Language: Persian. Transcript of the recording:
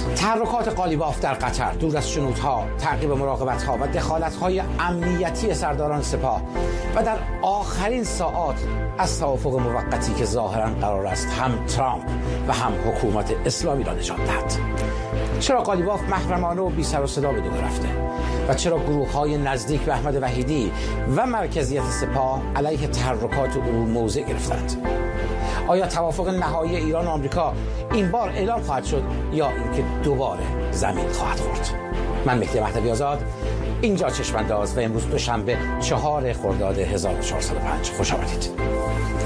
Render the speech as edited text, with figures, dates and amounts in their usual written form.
تحرکات قالیباف در قطر، دور از شنودها، تعقیب مراقبت‌ها و دخالت‌های امنیتی سرداران سپاه و در آخرین ساعات از توافق موقتی که ظاهراً قرار است هم ترامپ و هم حکومت اسلامی را نجات دهد. چرا قالیباف محرمانه و بی سر و صدا به دور رفته و چرا گروه‌های نزدیک به احمد وحیدی و مرکزیت سپاه علیه تحرکات او موضع گرفتند؟ آیا توافق نهایی ایران و آمریکا این بار اعلام خواهد شد یا اینکه دوباره زمین خواهد خورد؟ من مهدی مهدوی آزاد، اینجا چشم‌انداز و امروز دوشنبه 4 خرداد 1405. خوش آمدید.